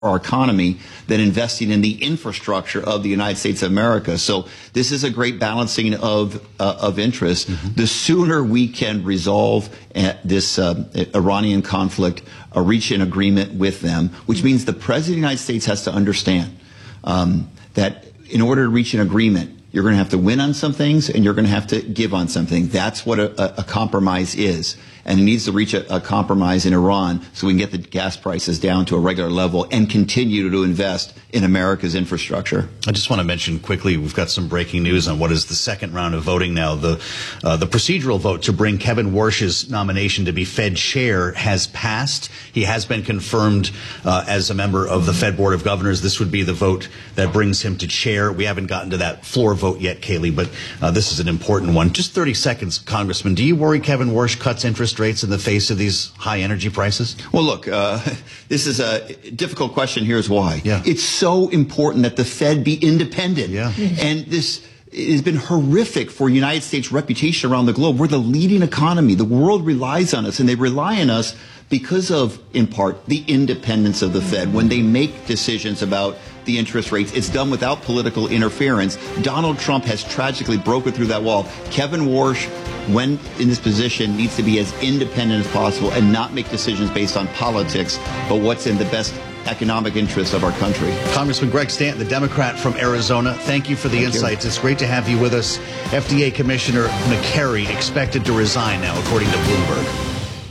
our economy than investing in the infrastructure of the United States of America. So this is a great balancing of interest. Mm-hmm. The sooner we can resolve this Iranian conflict, reach an agreement with them, which means the President of the United States has to understand that in order to reach an agreement, you're going to have to win on some things and you're going to have to give on something. That's what a compromise is. And it needs to reach a compromise in Iran so we can get the gas prices down to a regular level and continue to invest in America's infrastructure. I just want to mention quickly, we've got some breaking news on what is the second round of voting now. The procedural vote to bring Kevin Warsh's nomination to be Fed chair has passed. He has been confirmed as a member of the Fed Board of Governors. This would be the vote that brings him to chair. We haven't gotten to that floor vote yet, Kayleigh, but this is an important one. Just 30 seconds, Congressman. Do you worry Kevin Warsh cuts interest rates in the face of these high energy prices? Well, look, this is a difficult question. Here's why. Yeah. It's so important that the Fed be independent. Yeah. And this has been horrific for United States reputation around the globe. We're the leading economy. The world relies on us, and they rely on us because of, in part, the independence of the Fed. When they make decisions about the interest rates, it's done without political interference. Donald Trump has tragically broken through that wall. Kevin Warsh, when in this position, needs to be as independent as possible and not make decisions based on politics, but what's in the best economic interest of our country. Congressman Greg Stanton, the Democrat from Arizona, thank you for the insights. It's great to have you with us. FDA Commissioner McCary expected to resign now, according to Bloomberg.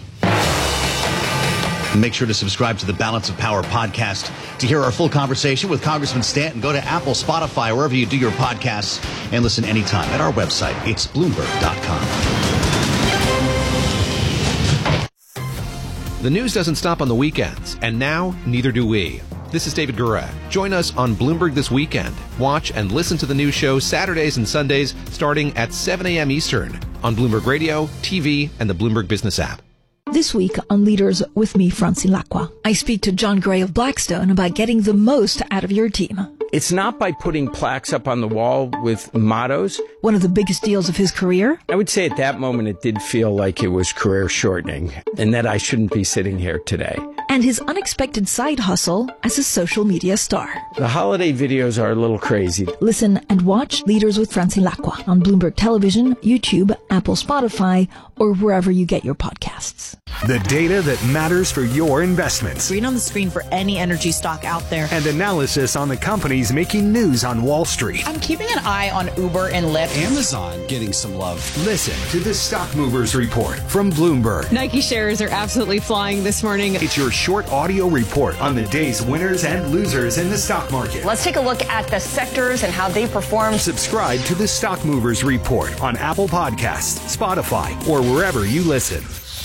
Make sure to subscribe to the Balance of Power podcast to hear our full conversation with Congressman Stanton. Go to Apple, Spotify, wherever you do your podcasts, and listen anytime at our website. It's Bloomberg.com. The news doesn't stop on the weekends, and now neither do we. This is David Gura. Join us on Bloomberg This Weekend. Watch and listen to the news show Saturdays and Sundays starting at 7 a.m. Eastern on Bloomberg Radio, TV, and the Bloomberg Business app. This week on Leaders with me, Francine Lacqua, I speak to John Gray of Blackstone about getting the most out of your team. It's not by putting plaques up on the wall with mottos. One of the biggest deals of his career? I would say at that moment it did feel like it was career shortening and that I shouldn't be sitting here today. And his unexpected side hustle as a social media star. The holiday videos are a little crazy. Listen and watch Leaders with Francine Lacqua on Bloomberg Television, YouTube, Apple, Spotify, or wherever you get your podcasts. The data that matters for your investments. Green on the screen for any energy stock out there. And analysis on the companies making news on Wall Street. I'm keeping an eye on Uber and Lyft. Amazon getting some love. Listen to the Stock Movers Report from Bloomberg. Nike shares are absolutely flying this morning. It's your short audio report on the day's winners and losers in the stock market. Let's take a look at the sectors and how they perform. Subscribe to the Stock Movers Report on Apple Podcasts, Spotify, or wherever you listen.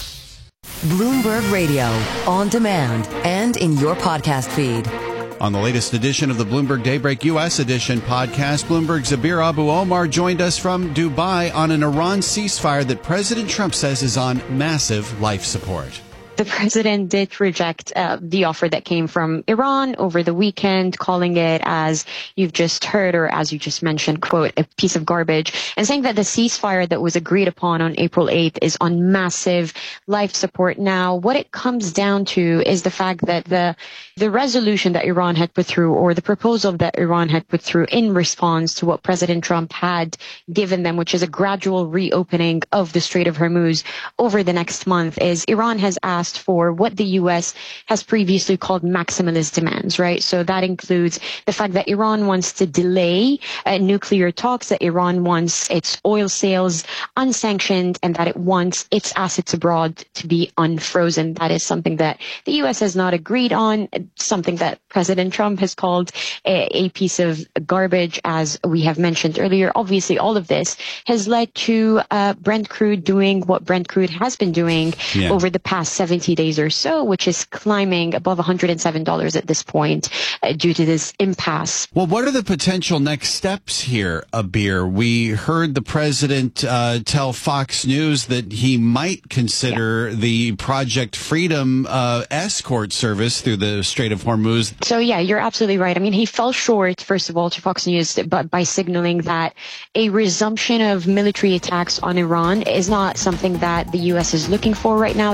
Bloomberg Radio, on demand and in your podcast feed. On the latest edition of the Bloomberg Daybreak U.S. Edition podcast, Bloomberg's Abir Abu-Omar joined us from Dubai on an Iran ceasefire that President Trump says is on massive life support. The president did reject the offer that came from Iran over the weekend, calling it, as you've just heard, or as you just mentioned, quote, a piece of garbage, and saying that the ceasefire that was agreed upon on April 8th is on massive life support. Now, what it comes down to is the fact that the resolution that Iran had put through, or the proposal that Iran had put through in response to what President Trump had given them, which is a gradual reopening of the Strait of Hormuz over the next month, is Iran has asked for what the U.S. has previously called maximalist demands, right? So that includes the fact that Iran wants to delay nuclear talks, that Iran wants its oil sales unsanctioned, and that it wants its assets abroad to be unfrozen. That is something that the U.S. has not agreed on, something that President Trump has called a piece of garbage, as we have mentioned earlier. Obviously, all of this has led to Brent crude doing what Brent crude has been doing over the past 70 days or so, which is climbing above $107 at this point due to this impasse. Well, what are the potential next steps here, Abir? We heard the president tell Fox News that he might consider the Project Freedom escort service through the Strait of Hormuz. So, yeah, you're absolutely right. I mean, he fell short, first of all, to Fox News by signaling that a resumption of military attacks on Iran is not something that the U.S. is looking for right now.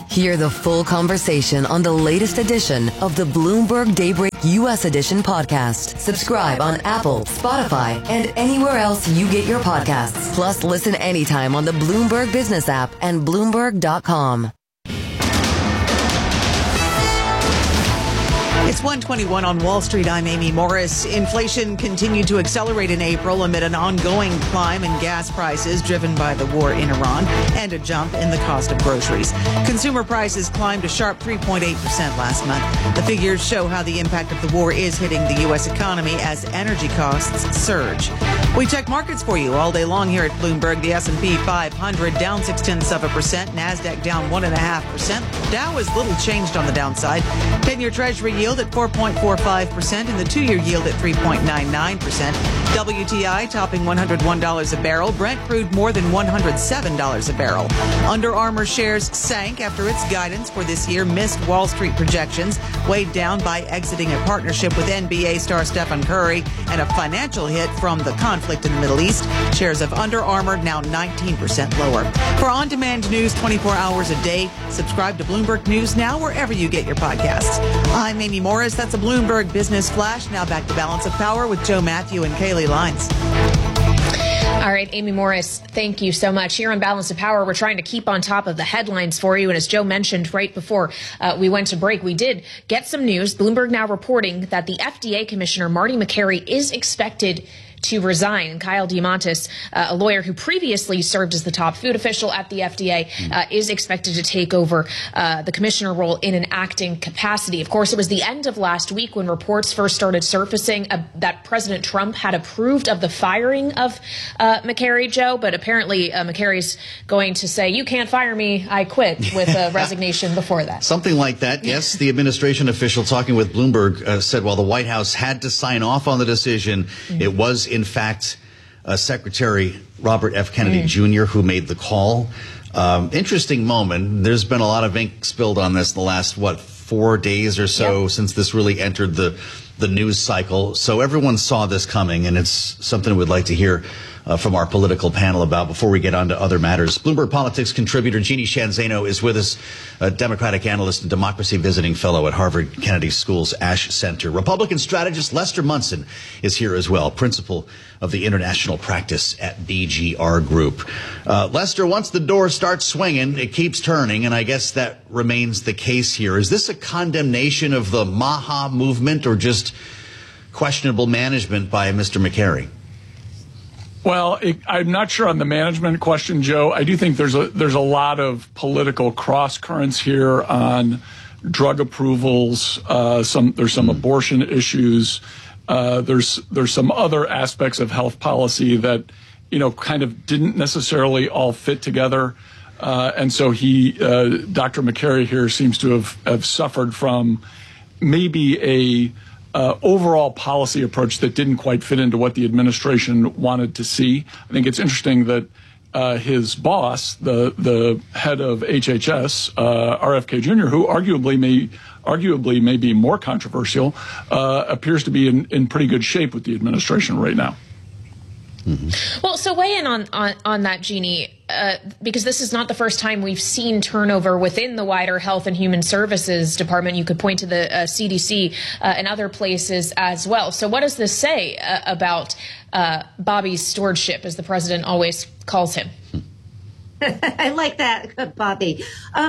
Hear the full conversation on the latest edition of the Bloomberg Daybreak U.S. Edition podcast. Subscribe on Apple, Spotify, and anywhere else you get your podcasts. Plus, listen anytime on the Bloomberg Business app and Bloomberg.com. It's 1:21 on Wall Street. I'm Amy Morris. Inflation continued to accelerate in April amid an ongoing climb in gas prices driven by the war in Iran and a jump in the cost of groceries. Consumer prices climbed a sharp 3.8% last month. The figures show how the impact of the war is hitting the U.S. economy as energy costs surge. We check markets for you all day long here at Bloomberg. The S&P 500 down 0.6%, NASDAQ down 1.5%. Dow is little changed on the downside. 10-year Treasury yield at 4.45% and the 2-year yield at 3.99%. WTI topping $101 a barrel. Brent crude more than $107 a barrel. Under Armour shares sank after its guidance for this year missed Wall Street projections, weighed down by exiting a partnership with NBA star Stephen Curry and a financial hit from the conflict in the Middle East. Shares of Under Armour now 19% lower. For on-demand news 24 hours a day, subscribe to Bloomberg News Now wherever you get your podcasts. I'm Amy Morris. That's a Bloomberg Business Flash. Now back to Balance of Power with Joe Matthew and Kaylee Lines. All right, Amy Morris, thank you so much. Here on Balance of Power, we're trying to keep on top of the headlines for you. And as Joe mentioned right before we went to break, we did get some news. Bloomberg now reporting that the FDA Commissioner, Marty Makary, is expected to resign. Kyle Diamandis, a lawyer who previously served as the top food official at the FDA, is expected to take over the commissioner role in an acting capacity. Of course, it was the end of last week when reports first started surfacing that President Trump had approved of the firing of Makary, Joe, but apparently Makary's going to say, you can't fire me, I quit, with a resignation before that. Something like that, yes. The administration official talking with Bloomberg said while the White House had to sign off on the decision, it was in fact, Secretary Robert F. Kennedy Jr. who made the call. Interesting moment. There's been a lot of ink spilled on this the last, 4 days or so since this really entered the news cycle. So everyone saw this coming, and it's something we'd like to hear from our political panel about before we get on to other matters. Bloomberg Politics contributor Jeannie Sheehan Zaino is with us, a Democratic analyst and democracy visiting fellow at Harvard Kennedy School's Ash Center. Republican strategist Lester Munson is here as well, principal of the international practice at BGR Group. Lester, once the door starts swinging, it keeps turning, and I guess that remains the case here. Is this a condemnation of the Maha movement or just questionable management by Mr. Makary? Well, I'm not sure on the management question, Joe. I do think there's a lot of political cross currents here on drug approvals. There's some abortion issues. There's some other aspects of health policy that kind of didn't necessarily all fit together. And so Dr. Makary here seems to have suffered from maybe a overall policy approach that didn't quite fit into what the administration wanted to see. I think it's interesting that his boss, the head of HHS, RFK Jr., who arguably may be more controversial, appears to be in pretty good shape with the administration right now. Mm-hmm. Well, so weigh in on that, Jeannie, because this is not the first time we've seen turnover within the wider Health and Human Services Department. You could point to the CDC and other places as well. So what does this say about Bobby's stewardship, as the president always calls him? I like that, Bobby.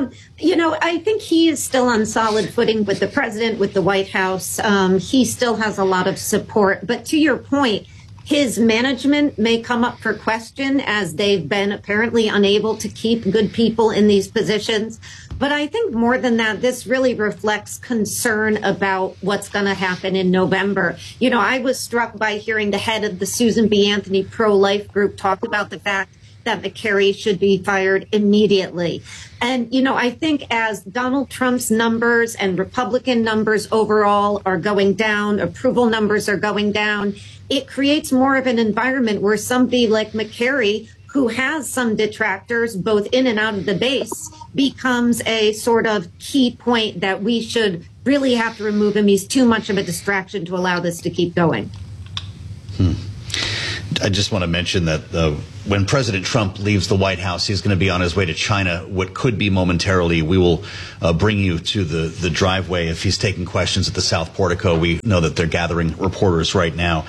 I think he is still on solid footing with the president, with the White House. He still has a lot of support. But to your point, his management may come up for question as they've been apparently unable to keep good people in these positions. But I think more than that, this really reflects concern about what's going to happen in November. I was struck by hearing the head of the Susan B. Anthony pro-life group talk about the fact that Makary should be fired immediately. And, I think as Donald Trump's numbers and Republican numbers overall are going down, approval numbers are going down, it creates more of an environment where somebody like Makary, who has some detractors both in and out of the base, becomes a sort of key point that we should really have to remove him. He's too much of a distraction to allow this to keep going. I just want to mention that when President Trump leaves the White House, he's going to be on his way to China. What could be momentarily, we will bring you to the driveway if he's taking questions at the South Portico. We know that they're gathering reporters right now.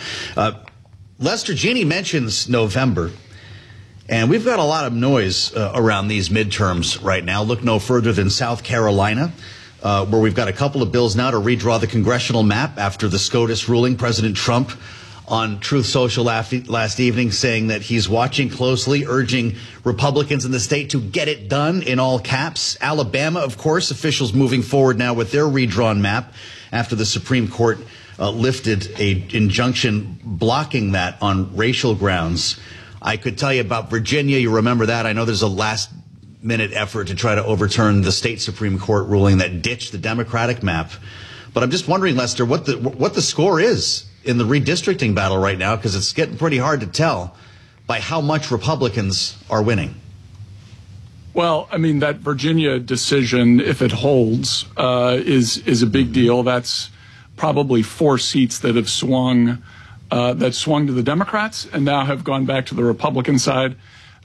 Lester, Jeannie mentions November, and we've got a lot of noise around these midterms right now. Look no further than South Carolina, where we've got a couple of bills now to redraw the congressional map after the SCOTUS ruling. President Trump on Truth Social last evening saying that he's watching closely, urging Republicans in the state to get it done in all caps. Alabama, of course, officials moving forward now with their redrawn map after the Supreme Court lifted an injunction blocking that on racial grounds. I could tell you about Virginia. You remember that. I know there's a last-minute effort to try to overturn the state Supreme Court ruling that ditched the Democratic map. But I'm just wondering, Lester, what the score is in the redistricting battle right now, because it's getting pretty hard to tell by how much Republicans are winning. Well, I mean, that Virginia decision, if it holds, is a big deal. That's probably 4 seats that have swung to the Democrats and now have gone back to the Republican side.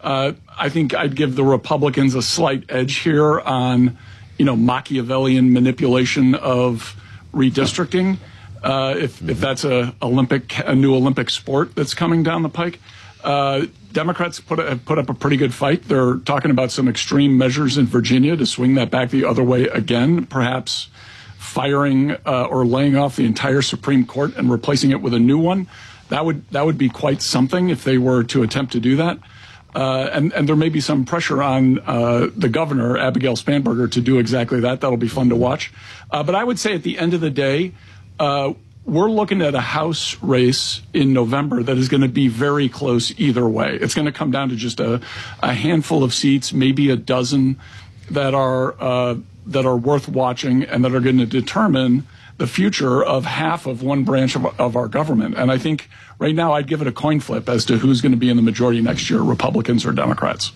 I think I'd give the Republicans a slight edge here on, Machiavellian manipulation of redistricting. If that's a new Olympic sport that's coming down the pike. Democrats have put up a pretty good fight. They're talking about some extreme measures in Virginia to swing that back the other way again, perhaps firing or laying off the entire Supreme Court and replacing it with a new one. That would be quite something if they were to attempt to do that. And there may be some pressure on the governor, Abigail Spanberger, to do exactly that. That'll be fun to watch. But I would say at the end of the day, we're looking at a House race in November that is going to be very close either way. It's going to come down to just a handful of seats, maybe a dozen that are worth watching and that are going to determine the future of half of one branch of our government. And I think right now I'd give it a coin flip as to who's going to be in the majority next year, Republicans or Democrats.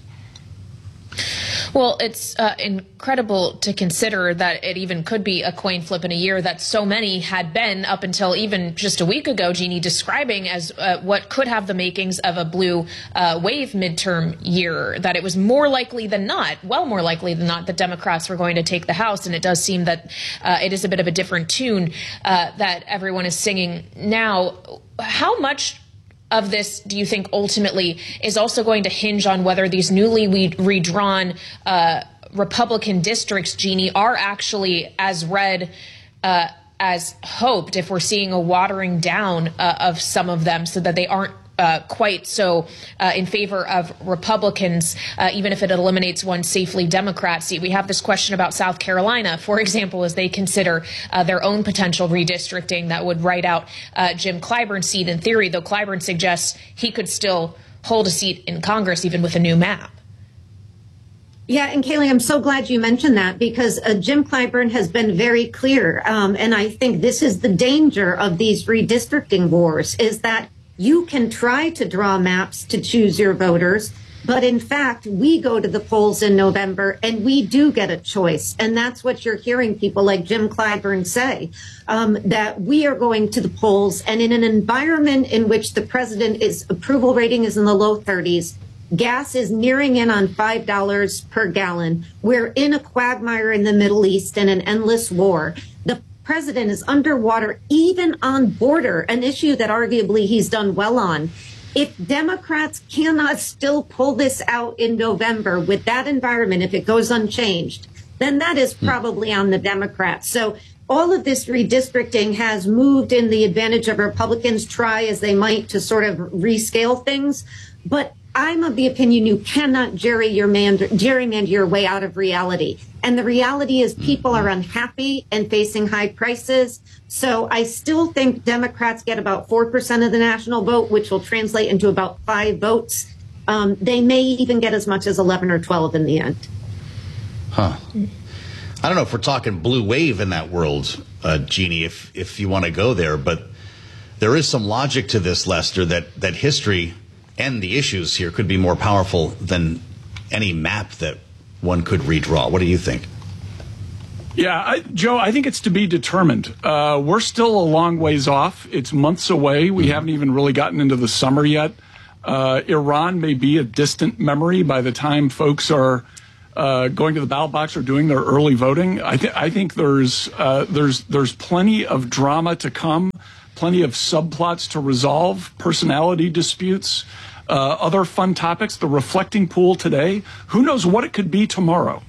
Well, it's incredible to consider that it even could be a coin flip in a year that so many had been up until even just a week ago, Jeannie, describing as what could have the makings of a blue wave midterm year, that it was more likely than not, well more likely than not, that Democrats were going to take the House. And it does seem that it is a bit of a different tune that everyone is singing now. How much of this do you think ultimately is also going to hinge on whether these newly redrawn Republican districts, Jeannie, are actually as red as hoped, if we're seeing a watering down of some of them so that they aren't quite so in favor of Republicans, even if it eliminates one safely Democrat seat? We have this question about South Carolina, for example, as they consider their own potential redistricting that would write out Jim Clyburn's seat in theory, though Clyburn suggests he could still hold a seat in Congress even with a new map. Yeah, and Kayleigh, I'm so glad you mentioned that because Jim Clyburn has been very clear. And I think this is the danger of these redistricting wars, is that you can try to draw maps to choose your voters, but in fact, we go to the polls in November and we do get a choice. And that's what you're hearing people like Jim Clyburn say, that we are going to the polls, and in an environment in which the president's approval rating is in the low 30s, gas is nearing in on $5 per gallon. We're in a quagmire in the Middle East and an endless war. The president is underwater, even on border, an issue that arguably he's done well on. If Democrats cannot still pull this out in November with that environment, if it goes unchanged, then that is probably on the Democrats. So all of this redistricting has moved in the advantage of Republicans, try as they might to sort of rescale things. But I'm of the opinion you cannot gerrymander your way out of reality. And the reality is people are unhappy and facing high prices. So I still think Democrats get about 4% of the national vote, which will translate into about 5 votes. They may even get as much as 11 or 12 in the end. Huh. I don't know if we're talking blue wave in that world, Jeannie, if you want to go there, but there is some logic to this, Lester, that history and the issues here could be more powerful than any map that one could redraw. What do you think? Yeah, Joe, I think it's to be determined. We're still a long ways off. It's months away. We haven't even really gotten into the summer yet. Iran may be a distant memory by the time folks are going to the ballot box or doing their early voting. I think there's plenty of drama to come, plenty of subplots to resolve, personality disputes, other fun topics. The reflecting pool today. Who knows what it could be tomorrow?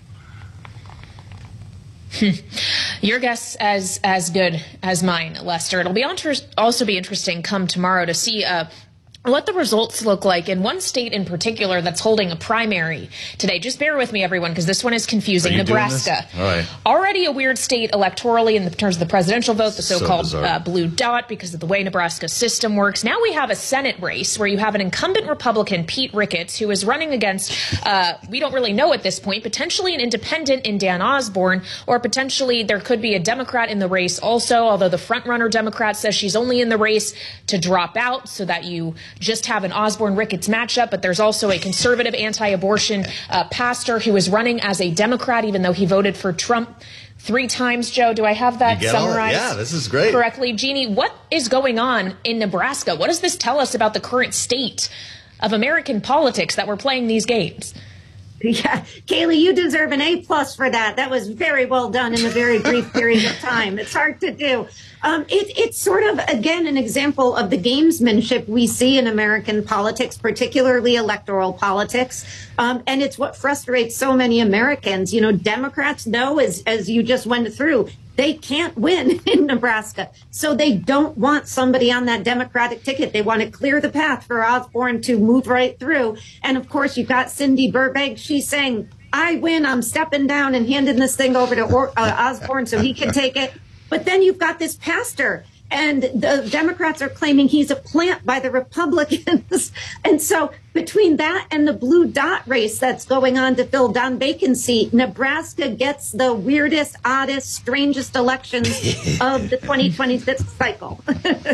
Your guess as good as mine, Lester. It'll be also be interesting come tomorrow to see what the results look like in one state in particular that's holding a primary today. Just bear with me, everyone, because this one is confusing. Nebraska. All right. Already a weird state electorally in terms of the presidential vote, the so-called blue dot, because of the way Nebraska's system works. Now we have a Senate race where you have an incumbent Republican, Pete Ricketts, who is running against, we don't really know at this point, potentially an independent in Dan Osborne, or potentially there could be a Democrat in the race also, although the front-runner Democrat says she's only in the race to drop out so that you just have an Osborne-Ricketts matchup, but there's also a conservative anti-abortion pastor who is running as a Democrat, even though he voted for Trump 3 times. Joe, do I have that summarized? Yeah, this is great. Correctly. Jeannie, what is going on in Nebraska? What does this tell us about the current state of American politics that we're playing these games? Yeah, Kaylee, you deserve an A+ for that. That was very well done in a very brief period of time. It's hard to do. It's sort of, again, an example of the gamesmanship we see in American politics, particularly electoral politics. And it's what frustrates so many Americans. You know, Democrats know, as you just went through, they can't win in Nebraska. So they don't want somebody on that Democratic ticket. They want to clear the path for Osborne to move right through. And of course, you've got Cindy Burbank. She's saying, I win. I'm stepping down and handing this thing over to Osborne so he can take it. But then you've got this pastor, and the Democrats are claiming he's a plant by the Republicans. And so between that and the blue dot race that's going on to fill Don Bacon's seat, Nebraska gets the weirdest, oddest, strangest elections of the 2026 cycle.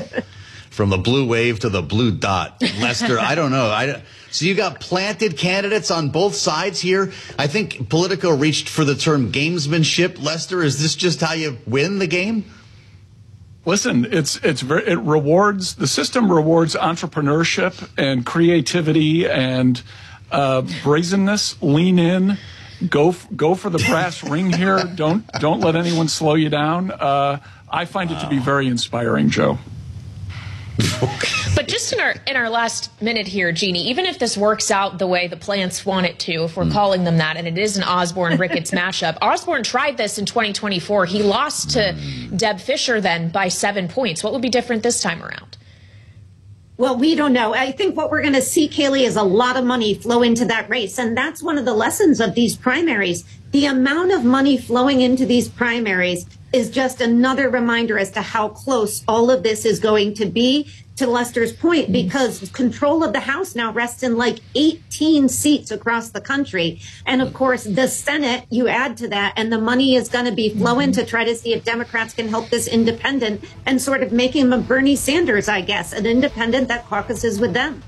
From the blue wave to the blue dot. Lester, I don't know. So you got planted candidates on both sides here. I think Politico reached for the term gamesmanship. Lester, is this just how you win the game? Listen, the system rewards entrepreneurship and creativity and brazenness. Lean in, go for the brass ring here. Don't let anyone slow you down. I find it to be very inspiring, Joe. But just in our last minute here, Jeannie, even if this works out the way the plants want it to, if we're calling them that, and it is an Osborne-Ricketts mashup. Osborne tried this in 2024. He lost to Deb Fischer then by 7 points. What would be different this time around? Well, we don't know. I think what we're going to see, Kaylee, is a lot of money flow into that race. And that's one of the lessons of these primaries. The amount of money flowing into these primaries is just another reminder as to how close all of this is going to be, to Lester's point, because control of the House now rests in like 18 seats across the country. And of course, the Senate, you add to that, and the money is going to be flowing to try to see if Democrats can help this independent and sort of make him a Bernie Sanders, I guess, an independent that caucuses with them.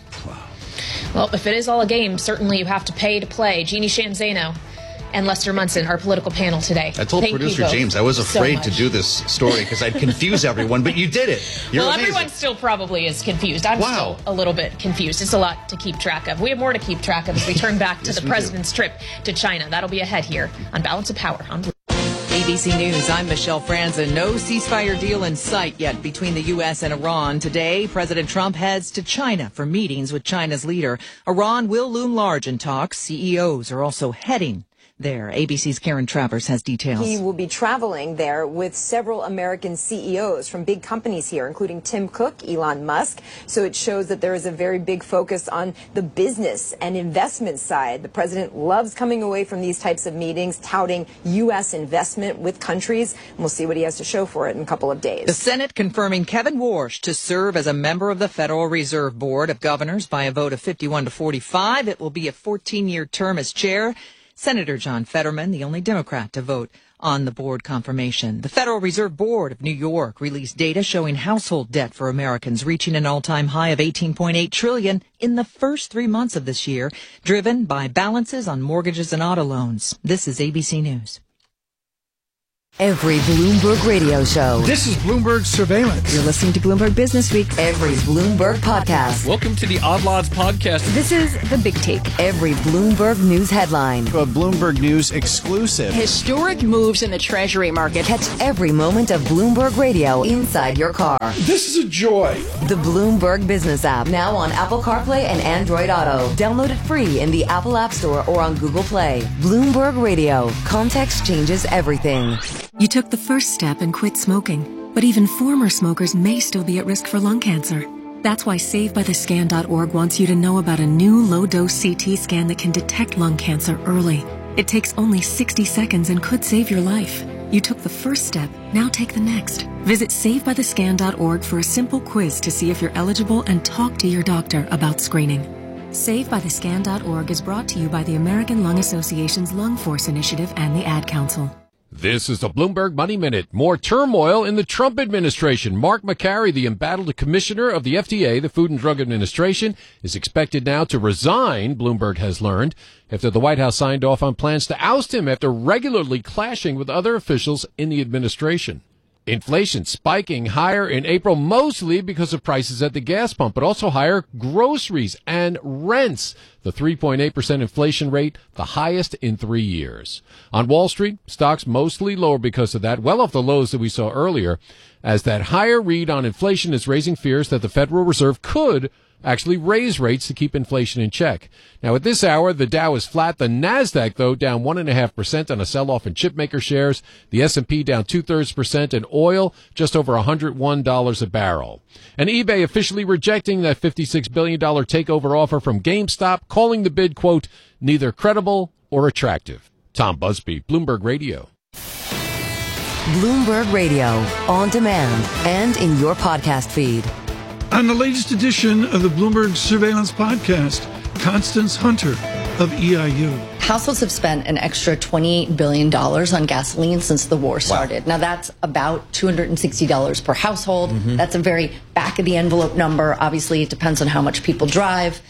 Well, if it is all a game, certainly you have to pay to play. Jeannie Shanzano and Lester Munson, our political panel today. I told producer James I was afraid to do this story because I'd confuse everyone, but you did it. You're amazing. Everyone still probably is confused. I'm still a little bit confused. It's a lot to keep track of. We have more to keep track of as we turn back to the president's trip to China. That'll be ahead here on Balance of Power on Blue. ABC News, I'm Michelle Franzen. No ceasefire deal in sight yet between the U.S. and Iran. Today, President Trump heads to China for meetings with China's leader. Iran will loom large in talks. CEOs are also heading there. ABC's Karen Travers has details. He will be traveling there with several American CEOs from big companies here, including Tim Cook, Elon Musk. So it shows that there is a very big focus on the business and investment side. The president loves coming away from these types of meetings, touting U.S. investment with countries. And we'll see what he has to show for it in a couple of days. The Senate confirming Kevin Warsh to serve as a member of the Federal Reserve Board of Governors by a vote of 51 to 45. It will be a 14-year term as chair. Senator John Fetterman, the only Democrat to vote on the board confirmation. The Federal Reserve Board of New York released data showing household debt for Americans reaching an all-time high of $18.8 trillion in the first 3 months of this year, driven by balances on mortgages and auto loans. This is ABC News. Every Bloomberg radio show. This is Bloomberg Surveillance. You're listening to Bloomberg Business Week. Every Bloomberg podcast. Welcome to the Odd Lots podcast. This is The Big Take. Every Bloomberg News headline. A Bloomberg News exclusive. Historic moves in the Treasury market. Catch every moment of Bloomberg radio inside your car. This is a joy. The Bloomberg Business app. Now on Apple CarPlay and Android Auto. Download it free in the Apple App Store or on Google Play. Bloomberg Radio. Context changes everything. You took the first step and quit smoking, but even former smokers may still be at risk for lung cancer. That's why SaveByTheScan.org wants you to know about a new low-dose CT scan that can detect lung cancer early. It takes only 60 seconds and could save your life. You took the first step, now take the next. Visit SaveByTheScan.org for a simple quiz to see if you're eligible and talk to your doctor about screening. SaveByTheScan.org is brought to you by the American Lung Association's Lung Force Initiative and the Ad Council. This is the Bloomberg Money Minute. More turmoil in the Trump administration. Mark McCary, the embattled commissioner of the FDA, the Food and Drug Administration, is expected now to resign, Bloomberg has learned, after the White House signed off on plans to oust him after regularly clashing with other officials in the administration. Inflation spiking higher in April, mostly because of prices at the gas pump, but also higher groceries and rents. The 3.8% inflation rate, the highest in 3 years. On Wall Street, stocks mostly lower because of that, well off the lows that we saw earlier, as that higher read on inflation is raising fears that the Federal Reserve could actually raise rates to keep inflation in check. Now, at this hour, the Dow is flat. The Nasdaq, though, down 1.5% on a sell-off in chipmaker shares. The S&P down 0.2%, and oil just over $101 a barrel. And eBay officially rejecting that $56 billion takeover offer from GameStop, calling the bid, quote, neither credible or attractive. Tom Busby, Bloomberg Radio. Bloomberg Radio, on demand and in your podcast feed. On the latest edition of the Bloomberg Surveillance Podcast, Constance Hunter of EIU. Households have spent an extra $28 billion on gasoline since the war started. Wow. Now, that's about $260 per household. Mm-hmm. That's a very back-of-the-envelope number. Obviously, it depends on how much people drive.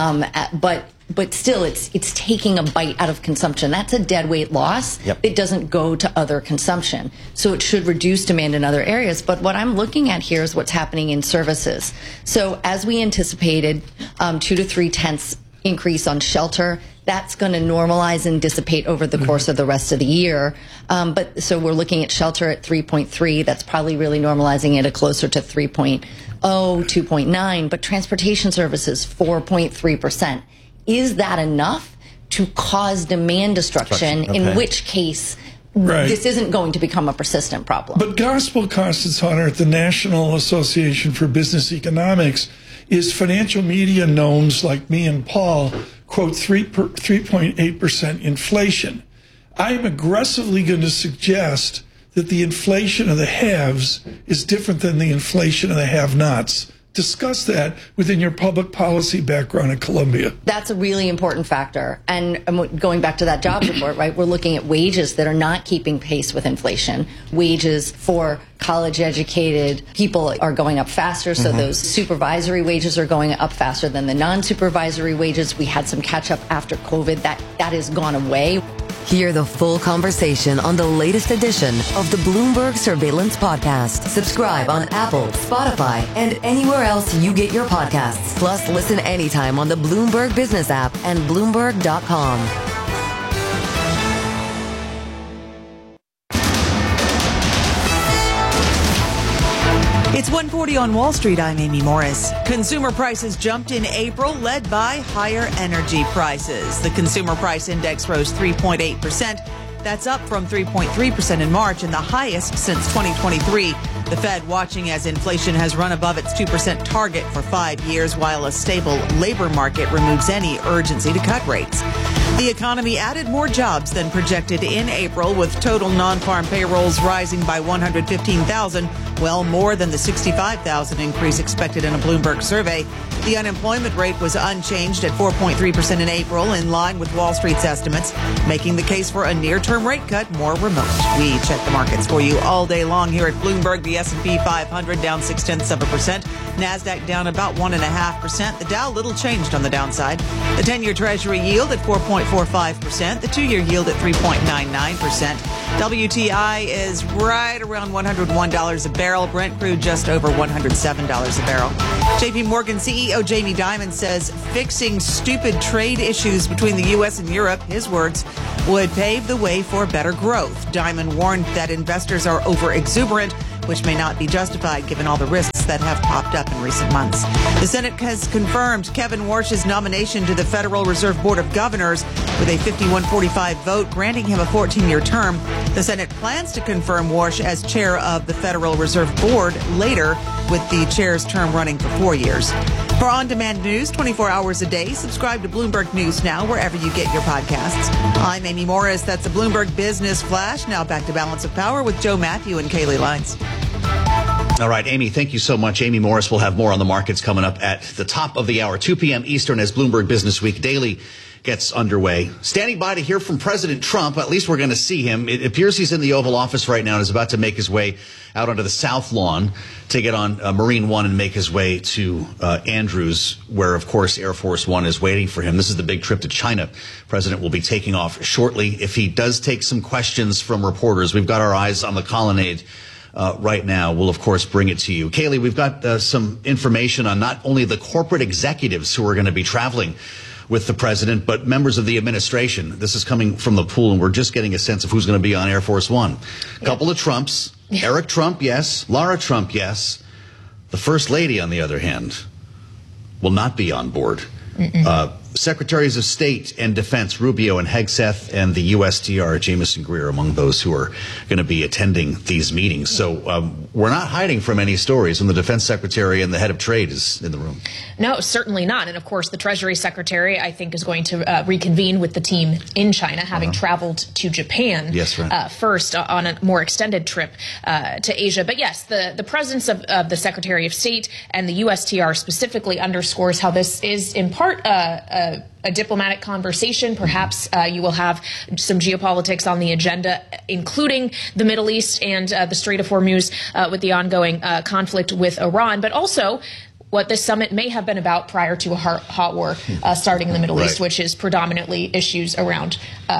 But still, it's taking a bite out of consumption. That's a deadweight loss. Yep. It doesn't go to other consumption. So it should reduce demand in other areas. But what I'm looking at here is what's happening in services. So as we anticipated, 2 to 3 tenths increase on shelter. That's going to normalize and dissipate over the course of the rest of the year. But so we're looking at shelter at 3.3. That's probably really normalizing it at closer to 3.0, 2.9. But transportation services, 4.3%. Is that enough to cause demand destruction, okay, in which case this isn't going to become a persistent problem? But Gospel Constance Hunter at the National Association for Business Economics is financial media gnomes like me and Paul quote 3.8% inflation. I am aggressively going to suggest that the inflation of the haves is different than the inflation of the have-nots. Discuss that within your public policy background at Columbia. That's a really important factor. And going back to that jobs report, right, we're looking at wages that are not keeping pace with inflation. Wages for college-educated people are going up faster, so those supervisory wages are going up faster than the non-supervisory wages. We had some catch-up after COVID. That has gone away. Hear the full conversation on the latest edition of the Bloomberg Surveillance Podcast. Subscribe on Apple, Spotify, and anywhere else you get your podcasts. Plus, listen anytime on the Bloomberg Business app and Bloomberg.com. It's 1:40 on Wall Street. I'm Amy Morris. Consumer prices jumped in April, led by higher energy prices. The Consumer Price Index rose 3.8%. That's up from 3.3% in March and the highest since 2023. The Fed watching as inflation has run above its 2% target for 5 years, while a stable labor market removes any urgency to cut rates. The economy added more jobs than projected in April, with total non-farm payrolls rising by 115,000, well more than the 65,000 increase expected in a Bloomberg survey. The unemployment rate was unchanged at 4.3% in April, in line with Wall Street's estimates, making the case for a near-term rate cut more remote. We check the markets for you all day long here at Bloomberg. The S&P 500 down 0.6%. NASDAQ down about 1.5%. The Dow little changed on the downside. The 10-year Treasury yield at 4.45%. The 2-year yield at 3.99%. WTI is right around $101 a barrel. Brent crude just over $107 a barrel. JP Morgan CEO Jamie Dimon says fixing stupid trade issues between the U.S. and Europe, his words, would pave the way for better growth. Dimon warned that investors are over-exuberant, which may not be justified given all the risks that have popped up in recent months. The Senate has confirmed Kevin Warsh's nomination to the Federal Reserve Board of Governors with a 51-45 vote, granting him a 14-year term. The Senate plans to confirm Warsh as chair of the Federal Reserve Board later, with the chair's term running for 4 years. For on-demand news 24 hours a day, subscribe to Bloomberg News Now wherever you get your podcasts. I'm Amy Morris. That's the Bloomberg Business Flash. Now back to Balance of Power with Joe Matthew and Kaylee Lines. All right, Amy, thank you so much. Amy Morris will have more on the markets coming up at the top of the hour, 2 p.m. Eastern, as Bloomberg Business Week Daily gets underway. Standing by to hear from President Trump. At least we're going to see him. It appears he's in the Oval Office right now and is about to make his way out onto the South Lawn to get on Marine One and make his way to Andrews, where, of course, Air Force One is waiting for him. This is the big trip to China. President will be taking off shortly. If he does take some questions from reporters, we've got our eyes on the colonnade right now. We'll, of course, bring it to you. Kaylee, we've got some information on not only the corporate executives who are going to be traveling with the president, but members of the administration. This is coming from the pool, and we're just getting a sense of who's going to be on Air Force One. A couple of Trumps. Eric Trump, yes. Lara Trump, yes. The First Lady, on the other hand, will not be on board. Secretaries of State and Defense, Rubio and Hegseth, and the USTR, Jamieson Greer, among those who are going to be attending these meetings. So we're not hiding from any stories when the Defense Secretary and the head of trade is in the room. No, certainly not. And of course, the Treasury Secretary, I think, is going to reconvene with the team in China, having traveled to Japan first on a more extended trip to Asia. But yes, the presence of the Secretary of State and the USTR specifically underscores how this is in part a diplomatic conversation. Perhaps you will have some geopolitics on the agenda, including the Middle East and the Strait of Hormuz with the ongoing conflict with Iran, but also what this summit may have been about prior to a hot war starting in the Middle East, which is predominantly issues around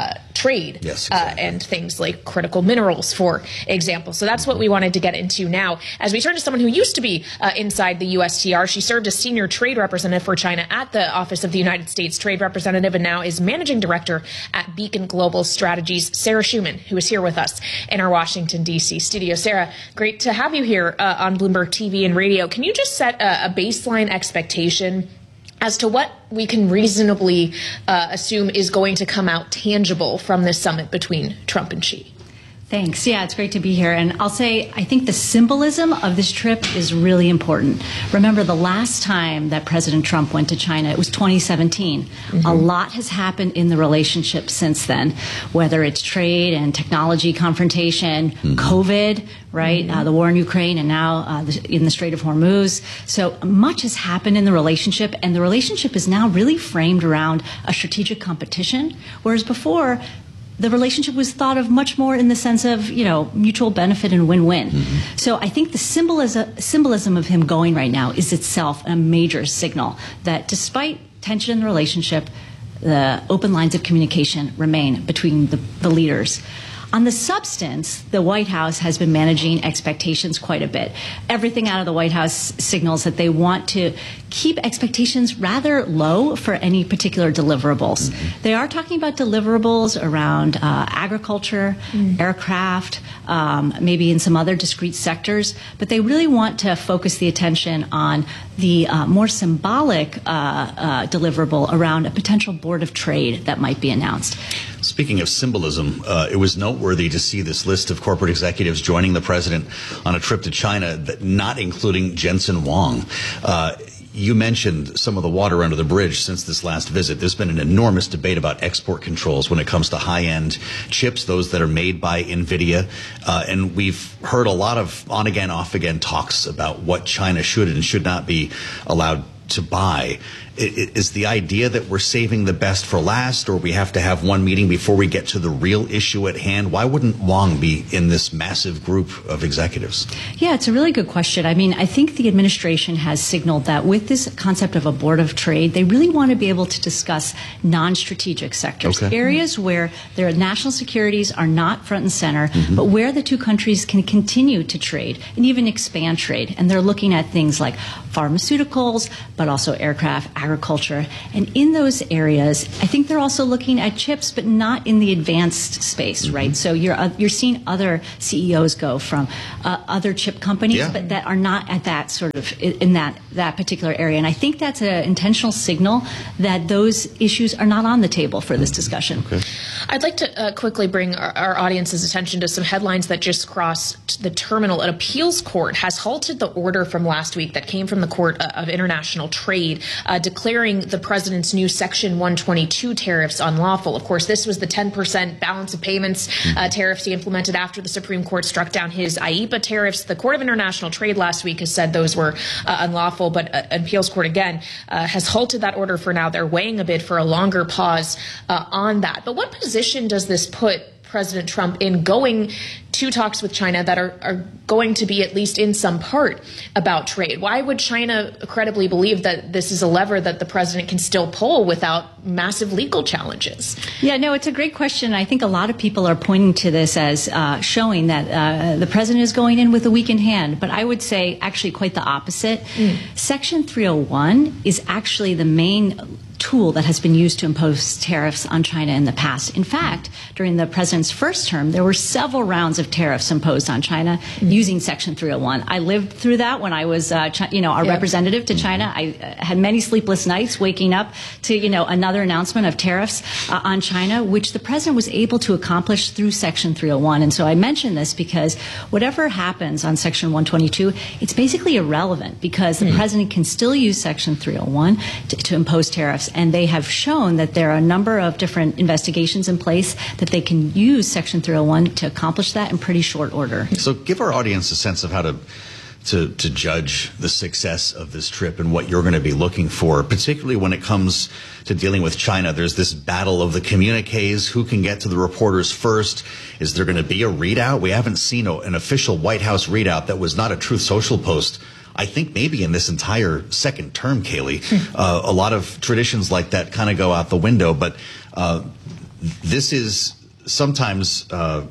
trade and things like critical minerals, for example. So that's what we wanted to get into now. As we turn to someone who used to be inside the USTR, she served as senior trade representative for China at the Office of the United States Trade Representative and now is managing director at Beacon Global Strategies, Sarah Schuman, who is here with us in our Washington, D.C. studio. Sarah, great to have you here on Bloomberg TV and radio. Can you just set a baseline expectation as to what we can reasonably assume is going to come out tangible from this summit between Trump and Xi? Thanks. Yeah, it's great to be here. And I'll say, I think the symbolism of this trip is really important. Remember, the last time that President Trump went to China, it was 2017. A lot has happened in the relationship since then, whether it's trade and technology confrontation, COVID, right, the war in Ukraine, and now in the Strait of Hormuz. So much has happened in the relationship, and the relationship is now really framed around a strategic competition, whereas before, the relationship was thought of much more in the sense of, mutual benefit and win-win. So I think the symbolism of him going right now is itself a major signal that despite tension in the relationship, the open lines of communication remain between the leaders. On the substance, the White House has been managing expectations quite a bit. Everything out of the White House signals that they want to keep expectations rather low for any particular deliverables. They are talking about deliverables around agriculture, aircraft, maybe in some other discrete sectors, but they really want to focus the attention on the more symbolic deliverable around a potential board of trade that might be announced. Speaking of symbolism, it was noteworthy to see this list of corporate executives joining the president on a trip to China, not including Jensen Huang. You mentioned some of the water under the bridge since this last visit. There's been an enormous debate about export controls when it comes to high-end chips, those that are made by NVIDIA. And we've heard a lot of on-again, off-again talks about what China should and should not be allowed to buy. is the idea that we're saving the best for last, or we have to have one meeting before we get to the real issue at hand? Why wouldn't Wang be in this massive group of executives? Yeah, it's a really good question. I mean, I think the administration has signaled that with this concept of a board of trade, they really want to be able to discuss non-strategic sectors, areas where their national securities are not front and center, but where the two countries can continue to trade and even expand trade. And they're looking at things like pharmaceuticals, but also aircraft, agriculture. And in those areas, I think they're also looking at chips, but not in the advanced space, right? So you're seeing other CEOs go from other chip companies, but that are not at that sort of in that particular area. And I think that's an intentional signal that those issues are not on the table for this discussion. I'd like to quickly bring our audience's attention to some headlines that just crossed the terminal. An appeals court has halted the order from last week that came from the Court of International Trade, declaring the president's new Section 122 tariffs unlawful. Of course, this was the 10% balance of payments tariffs he implemented after the Supreme Court struck down his IEEPA tariffs. The Court of International Trade last week has said those were unlawful, but an appeals court again has halted that order for now. They're weighing a bid for a longer pause on that. But what position does this put President Trump in going to talks with China that are going to be at least in some part about trade? Why would China credibly believe that this is a lever that the president can still pull without massive legal challenges? Yeah, no, it's a great question. I think a lot of people are pointing to this as showing that the president is going in with a weakened hand. But I would say actually quite the opposite. Section 301 is actually the main tool that has been used to impose tariffs on China in the past. In fact, during the president's first term, there were several rounds of tariffs imposed on China using Section 301. I lived through that when I was, a representative to China. I had many sleepless nights waking up to, another announcement of tariffs on China, which the president was able to accomplish through Section 301. And so I mention this because whatever happens on Section 122, it's basically irrelevant because the president can still use Section 301 to impose tariffs. And they have shown that there are a number of different investigations in place that they can use Section 301 to accomplish that in pretty short order. So give our audience a sense of how to judge the success of this trip and what you're going to be looking for, particularly when it comes to dealing with China. There's this battle of the communiques. Who can get to the reporters first? Is there going to be a readout? We haven't seen an official White House readout that was not a Truth Social post. I think maybe in this entire second term, Kayleigh, a lot of traditions like that kind of go out the window. But this is sometimes, the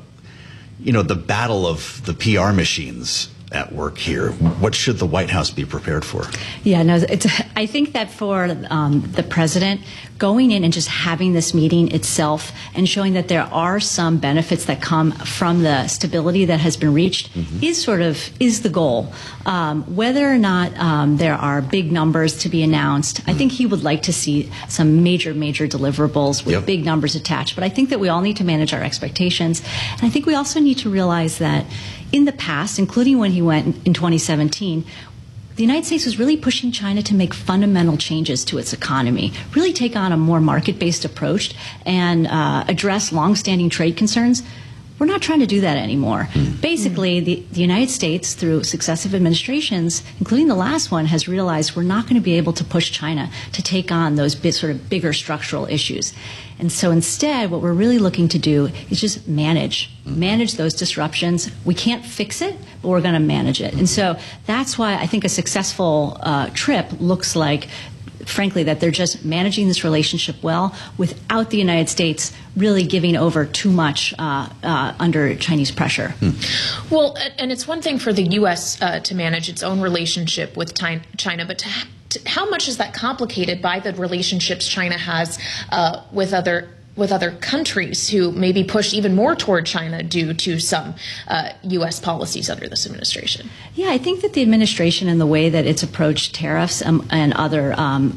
battle of the PR machines at work here. What should the White House be prepared for? Yeah, no, I think that for the president, going in and just having this meeting itself and showing that there are some benefits that come from the stability that has been reached is the goal. Whether or not there are big numbers to be announced, I think he would like to see some major deliverables with big numbers attached. But I think that we all need to manage our expectations. And I think we also need to realize that in the past, including when he went in 2017, the United States was really pushing China to make fundamental changes to its economy, really take on a more market-based approach and address longstanding trade concerns. We're not trying to do that anymore. Basically, the United States, through successive administrations, including the last one, has realized we're not going to be able to push China to take on those sort of bigger structural issues. And so instead, what we're really looking to do is just manage those disruptions. We can't fix it, but we're going to manage it. And so that's why I think a successful trip looks like, frankly, that they're just managing this relationship well without the United States really giving over too much under Chinese pressure. Well, and it's one thing for the U.S. To manage its own relationship with China, but how much is that complicated by the relationships China has with other countries who maybe push even more toward China due to some U.S. policies under this administration? Yeah, I think that the administration and the way that it's approached tariffs and other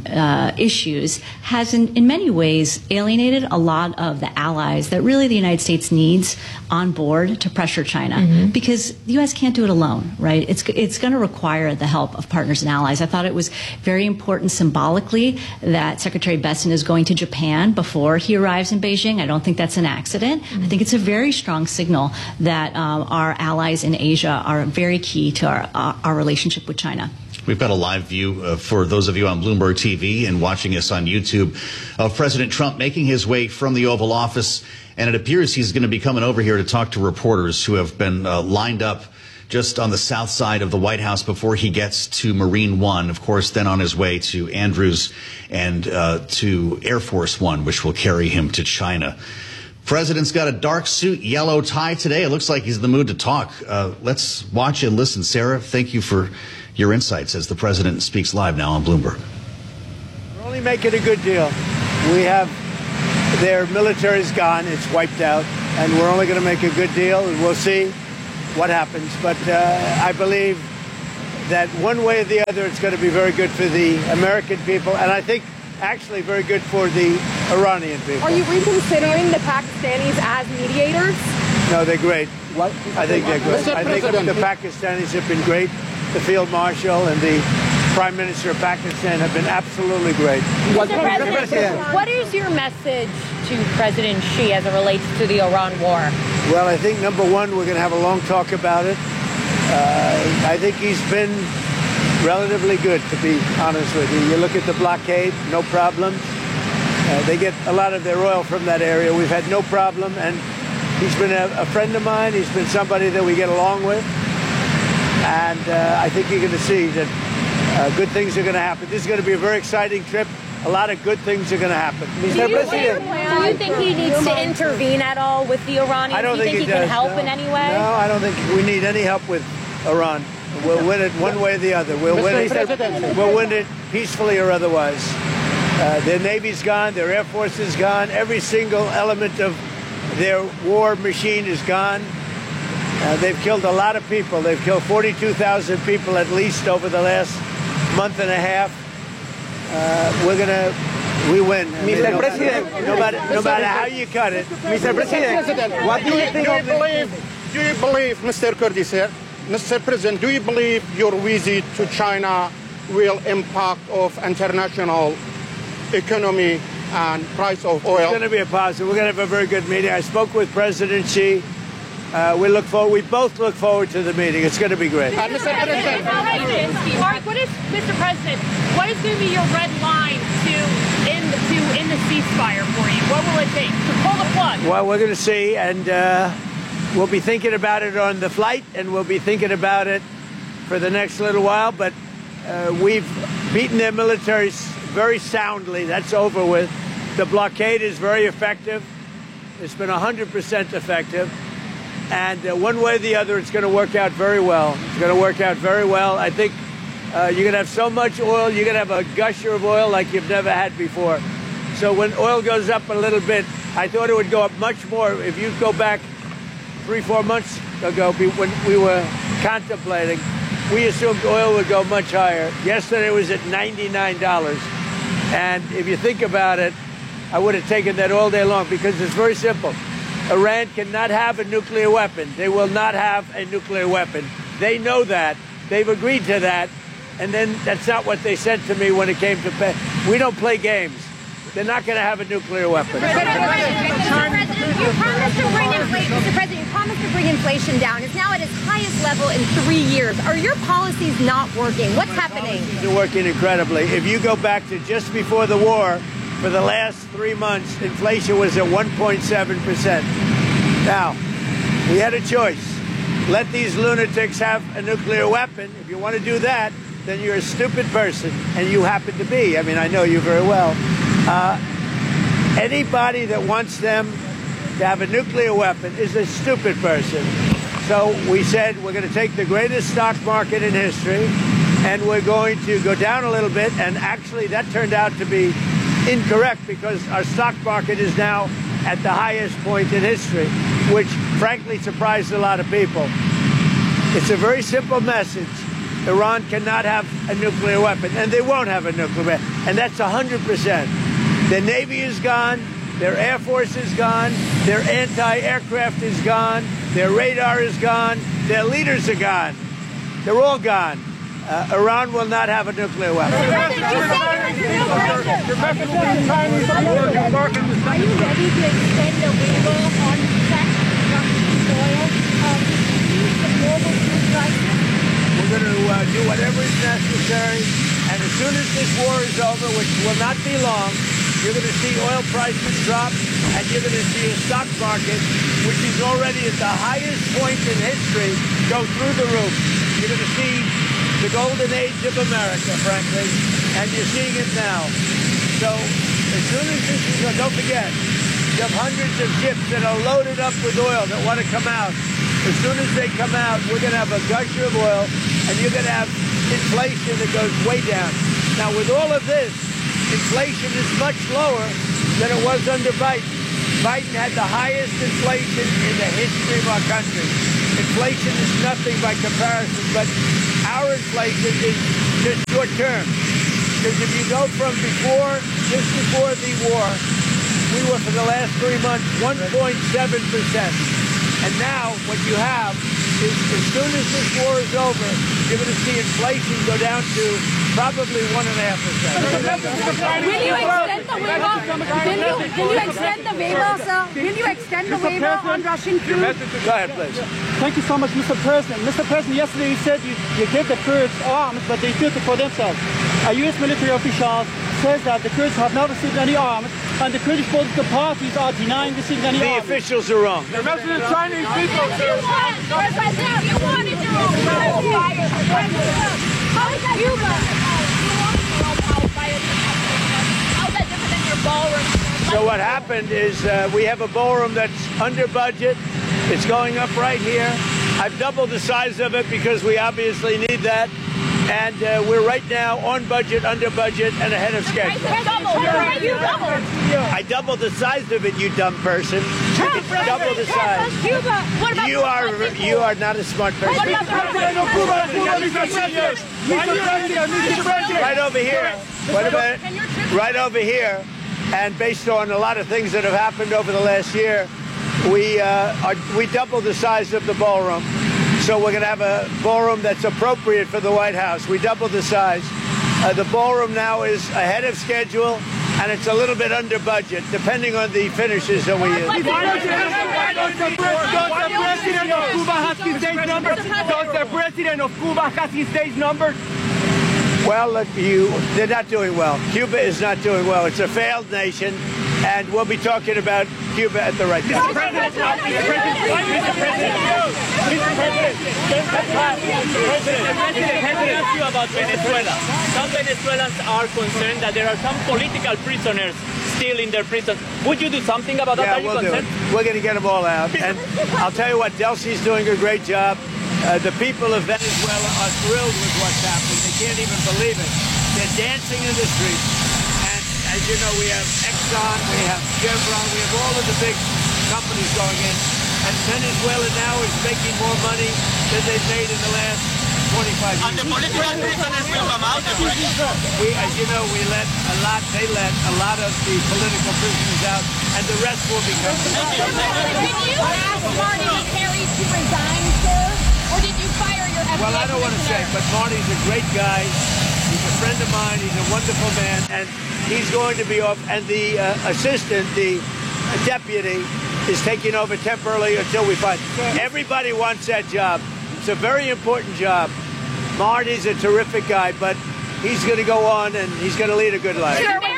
issues has in many ways alienated a lot of the allies that really the United States needs on board to pressure China, because the U.S. can't do it alone, right? It's going to require the help of partners and allies. I thought it was very important symbolically that Secretary Bessent is going to Japan before he arrives in Beijing. I don't think that's an accident. I think it's a very strong signal that our allies in Asia are very key to our relationship with China. We've got a live view for those of you on Bloomberg TV and watching us on YouTube of President Trump making his way from the Oval Office. And it appears he's going to be coming over here to talk to reporters who have been lined up just on the south side of the White House before he gets to Marine One, of course, then on his way to Andrews and to Air Force One, which will carry him to China. President's got a dark suit, yellow tie today. It looks like he's in the mood to talk. Let's watch and listen. Sarah, thank you for your insights as the president speaks live now on Bloomberg. We're only making a good deal. We have their military's gone. It's wiped out. And we're only going to make a good deal. And we'll see what happens. But I believe that one way or the other, it's going to be very good for the American people. And I think actually very good for the Iranian people. Are you reconsidering the Pakistanis as mediators? No, they're great. What? I think they're good. I think the Pakistanis have been great. The Field Marshal and the Prime Minister of Pakistan have been absolutely great. Mr. President, what is your message to President Xi as it relates to the Iran war? Well, I think, number one, we're going to have a long talk about it. I think he's been relatively good, to be honest with you. You look at the blockade, no problems. They get a lot of their oil from that area. We've had no problem, and he's been a friend of mine. He's been somebody that we get along with. And I think you're going to see that good things are going to happen. This is going to be a very exciting trip. A lot of good things are going to happen. Mr. President, do you think he needs to intervene at all with the Iranians? I don't think he can help in any way? No, I don't think we need any help with Iran. We'll win it one way or the other. We'll win it peacefully or otherwise. Their Navy's gone. Their Air Force is gone. Every single element of their war machine is gone. They've killed a lot of people. They've killed 42,000 people at least over the last month and a half. We win. Mr. President, no matter how you cut it. Mr. President, what do you think? Do you believe, Mr. Kurdi, sir? Mr. President, do you believe your visit to China will impact of international economy and price of oil? It's going to be a positive. We're going to have a very good meeting. I spoke with President Xi. We both look forward to the meeting. It's going to be great. Mr. President, Mark, Mr. President, what is going to be your red line to end the ceasefire for you? What will it take to pull the plug? Well, we're going to see, and we'll be thinking about it on the flight, and we'll be thinking about it for the next little while. But we've beaten their militaries very soundly. That's over with. The blockade is very effective. It's been 100% effective. And one way or the other, it's going to work out very well. It's going to work out very well. I think you're going to have so much oil, you're going to have a gusher of oil like you've never had before. So when oil goes up a little bit, I thought it would go up much more. If you go back 3-4 months ago, when we were contemplating, we assumed oil would go much higher. Yesterday it was at $99. And if you think about it, I would have taken that all day long because it's very simple. Iran cannot have a nuclear weapon. They will not have a nuclear weapon. They know that. They've agreed to that. And then that's not what they said to me when it came to pay. We don't play games. They're not going to have a nuclear weapon. Mr. President, you promised to bring inflation down. It's now at its highest level in 3 years. Are your policies not working? What's happening? They're working incredibly. If you go back to just before the war, for the last 3 months, inflation was at 1.7%. Now, we had a choice. Let these lunatics have a nuclear weapon. If you want to do that, then you're a stupid person, and you happen to be. I mean, I know you very well. Anybody that wants them to have a nuclear weapon is a stupid person. So we said we're going to take the greatest stock market in history, and we're going to go down a little bit, and actually that turned out to be incorrect because our stock market is now at the highest point in history, which frankly surprised a lot of people. It's a very simple message. Iran cannot have a nuclear weapon, and they won't have a nuclear weapon, and that's 100%. Their Navy is gone, their Air Force is gone, their anti-aircraft is gone, their radar is gone, their leaders are gone. They're all gone. Iran will not have a nuclear weapon. Are you ready to extend the waiver on Russian oil to ease the global food crisis? We're going to do whatever is necessary. And as soon as this war is over, which will not be long, you're going to see oil prices drop, and you're going to see a stock market, which is already at the highest point in history, go through the roof. You're going to see the golden age of America, frankly, and you're seeing it now. So as soon as this is, don't forget, you have hundreds of ships that are loaded up with oil that want to come out. As soon as they come out, we're going to have a gusher of oil, and you're going to have inflation that goes way down. Now, with all of this, inflation is much lower than it was under Biden. Biden had the highest inflation in the history of our country. Inflation is nothing by comparison, but our inflation is just short term. Because if you go from just before the war, we were for the last 3 months 1.7%. And now what you have is as soon as this war is over, you're going to see inflation go down to probably 1.5%. Will you extend the waiver? Will you extend the waiver, sir? Will you extend the waiver on Russian crude? Go ahead, please. Thank you so much, Mr. President. Mr. President, yesterday you said you gave the Kurds arms, but they shoot it for themselves. A U.S. military official says that the Kurds have not received any arms, and the Kurdish political parties are denying receiving any arms. The officials are wrong. The Chinese people. You wanted your own fire. How is that Cuba? How's that different than your ballroom? So what happened is we have a ballroom that's under budget. It's going up right here. I've doubled the size of it because we obviously need that. And we're right now on budget, under budget, and ahead of schedule. I doubled the size of it, you dumb person. It's double the size. You are not a smart person. Right over here. Wait a minute. Right over here. And based on a lot of things that have happened over the last year, we doubled the size of the ballroom. So we're going to have a ballroom that's appropriate for the White House. We doubled the size. The ballroom now is ahead of schedule, and it's a little bit under budget, depending on the finishes that we use. Does the president of Cuba have his stage number? Does the president of Cuba have his stage number? Well, look, they're not doing well. Cuba is not doing well. It's a failed nation, and we'll be talking about Cuba at the right time. Mr. President, let me ask you about Venezuela. Some Venezuelans are concerned that there are some political prisoners still in their prisons. Would you do something about that? Yeah, we'll do it. We're going to get them all out. And I'll tell you what, Delcy's doing a great job. The people of Venezuela are thrilled with what's happening. They can't even believe it. They're dancing in the streets. And as you know, we have Exxon, we have Chevron, we have all of the big companies going in. And Venezuela now is making more money than they've made in the last 25 years. And the political prisoners will come out. As you know, they let a lot of the political prisoners out, and the rest will be coming. Did you ask Marty Makary to resign, sir? Or did you fire your FBI Well, I don't want to say, but Marty's a great guy. He's a friend of mine. He's a wonderful man, and he's going to be off. And the assistant, the deputy, is taking over temporarily until we find. Everybody wants that job. It's a very important job. Marty's a terrific guy, but he's going to go on and he's going to lead a good life.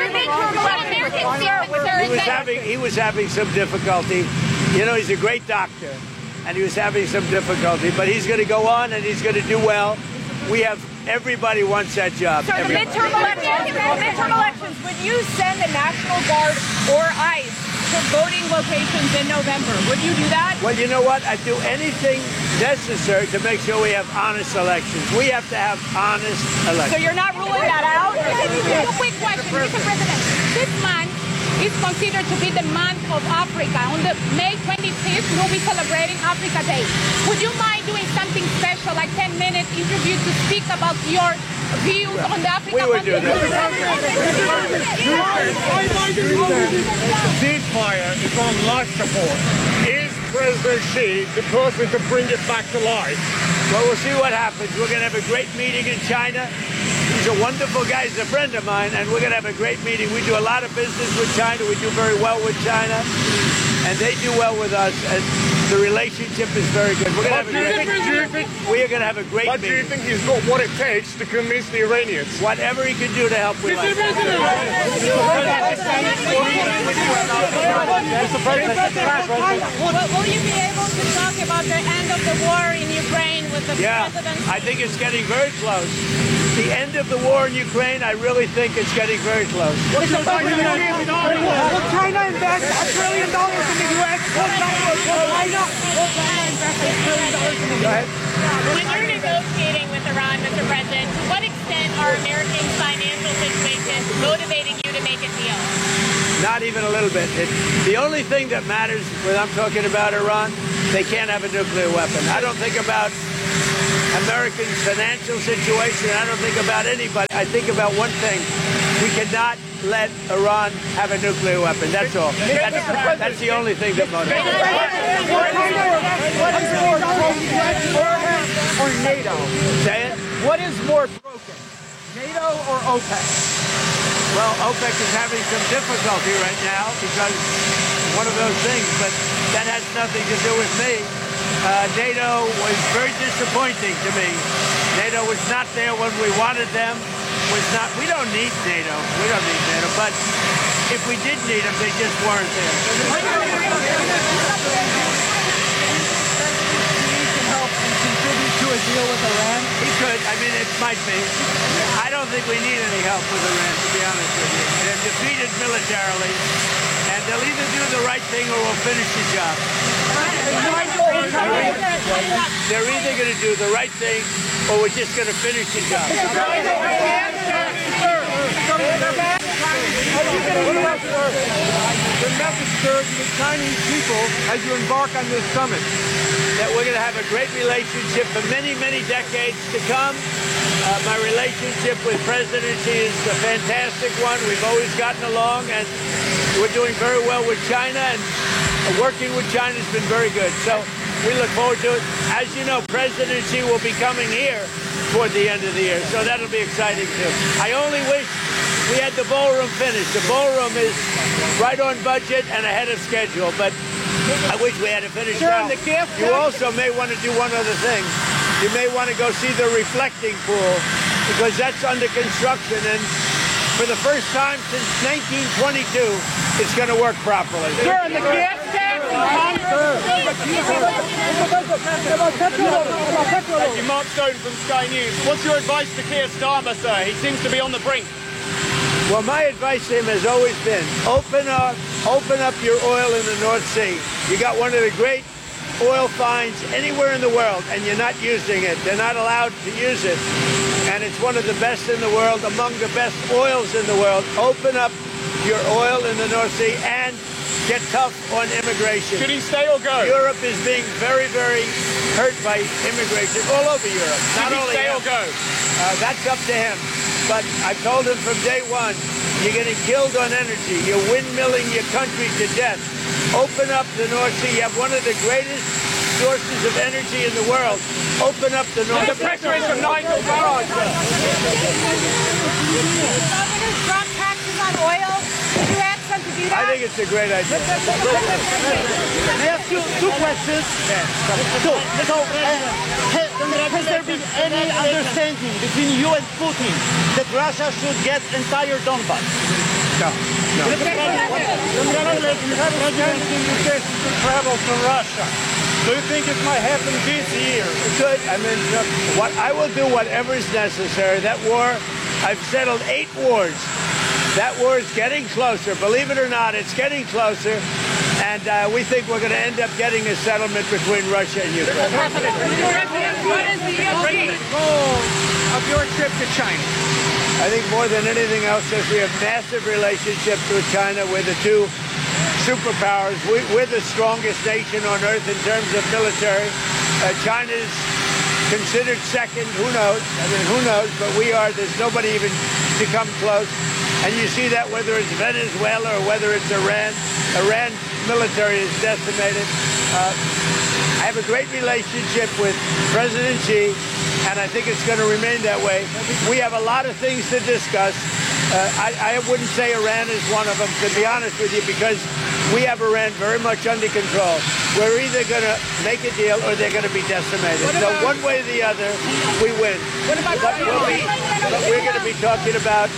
He was having some difficulty. You know, he's a great doctor, and he was having some difficulty, but he's going to go on and he's going to do well. Everybody wants that job. So the midterm elections, would you send the National Guard or ICE to voting locations in November? Would you do that? Well, you know what? I'd do anything necessary to make sure we have honest elections. We have to have honest elections. So you're not ruling that out? A quick question, Mr. President. This month is considered to be the month of Africa. On the May 25th, we'll be celebrating Africa Day. Would you mind doing something special, like 10-minute interview to speak about your views on the Africa? We would do that. The ceasefire is on large support. Is President Xi the person to bring it back to life? Well, we'll see what happens. We're going to have a great meeting in China. He's a wonderful guy. He's a friend of mine, and we're going to have a great meeting. We do a lot of business with China. We do very well with China, and they do well with us. And The relationship is very good. We're going to have a great But do you think he's got what it takes to convince the Iranians? Whatever he can do to help with life. Mr. President. Will you be able to talk about the end of the war in Ukraine with the president? I think it's getting very close. The end of the war in Ukraine, I really think it's getting very close. Will China invest $1 trillion in the U.S.? Will China invest $1 trillion in the U.S.? When you're negotiating with Iran, Mr. President, to what extent are Americans' financial situations motivating you to make a deal? Not even a little bit. The only thing that matters when I'm talking about Iran, they can't have a nuclear weapon. I don't think about Americans' financial situation. I don't think about anybody. I think about one thing. We cannot let Iran have a nuclear weapon. That's all. That's the only thing that motivates. What is more broken, or NATO? Say it. What is more broken, NATO or OPEC? Well, OPEC is having some difficulty right now because one of those things, but that has nothing to do with me. NATO was very disappointing to me. NATO was not there when we wanted them. We don't need NATO. We don't need NATO. But if we did need them, they just weren't there. He can help and contribute to a deal with Iran? He could. I mean, it might be. I don't think we need any help with Iran, to be honest with you. They're defeated militarily, and they'll either do the right thing or we'll finish the job. They're either going to do the right thing or we're just going to finish the job. The message, sir, to the Chinese people as you embark on this summit. That we're going to have a great relationship for many, many decades to come. My relationship with President Xi is a fantastic one. We've always gotten along, and we're doing very well with China, and working with China has been very good. So we look forward to it. As you know, President Xi will be coming here toward the end of the year, so that'll be exciting too. I only wish we had the ballroom finished. The ballroom is right on budget and ahead of schedule, but I wish we had it finished now. You also may want to do one other thing. You may want to go see the reflecting pool, because that's under construction, and for the first time since 1922, it's going to work properly. Sir, the gas tax Mark Stone from Sky News. What's your advice to Keir Starmer, sir? He seems to be on the brink. Well, my advice to him has always been, open up your oil in the North Sea. You got one of the great oil finds anywhere in the world, and you're not using it. They're not allowed to use it. And it's one of the best in the world, among the best oils in the world. Open up your oil in the North Sea and get tough on immigration. Should he stay or go? Europe is being very, very hurt by immigration all over Europe. Should he stay or go? That's up to him. But I've told him from day one, you're getting killed on energy. You're windmilling your country to death. Open up the North Sea. You have one of the greatest sources of energy in the world. Open up the North Sea. The pressure is from Nigel Farage. Governors drop taxes on oil. Did you ask them to do that? I think it's a great idea. I ask you two questions. Has there been any understanding between you and Putin that Russia should get entire Donbass? No. The president to travel to Russia. Do you think it might happen this year? It could. I mean, look, I will do whatever is necessary. That war, I've settled 8 wars. That war is getting closer. Believe it or not, it's getting closer. And we think we're going to end up getting a settlement between Russia and Ukraine. What is the ultimate goal of your trip to China? I think more than anything else is we have massive relationships with China. We're the two superpowers. We're the strongest nation on earth in terms of military. China's considered second. Who knows? I mean, who knows? But we are. There's nobody even to come close. And you see that whether it's Venezuela or whether it's Iran. Iran's military is decimated. I have a great relationship with President Xi, and I think it's going to remain that way. We have a lot of things to discuss. I wouldn't say Iran is one of them, to be honest with you, because we have Iran very much under control. We're either going to make a deal or they're going to be decimated. So one way or the other, we win. But we're going to be talking